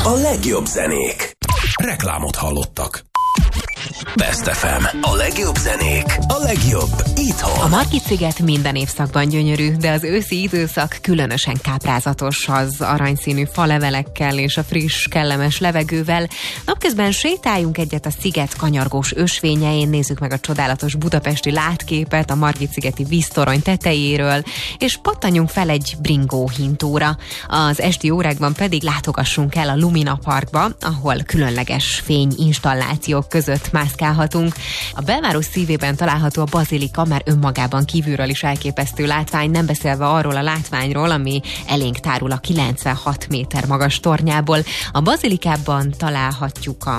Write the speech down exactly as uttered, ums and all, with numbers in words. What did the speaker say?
A legjobb zenék. Reklámot hallottak. Best ef em. A legjobb zenék. A legjobb itthon. A Margit-sziget minden évszakban gyönyörű, de az őszi időszak különösen káprázatos az aranyszínű falevelekkel és a friss, kellemes levegővel. Napközben sétáljunk egyet a sziget kanyargós ösvényein, nézzük meg a csodálatos budapesti látképet a Margit-szigeti víztorony tetejéről, és pattanjunk fel egy bringó hintóra. Az esti órákban pedig látogassunk el a Lumina Parkba, ahol különleges fényinstallációk között mászkálhatunk. A belváros szívében található a bazilika, már önmagában kívülről is elképesztő látvány, nem beszélve arról a látványról, ami elénk tárul a kilencvenhat méter magas tornyából. A bazilikában találhatjuk a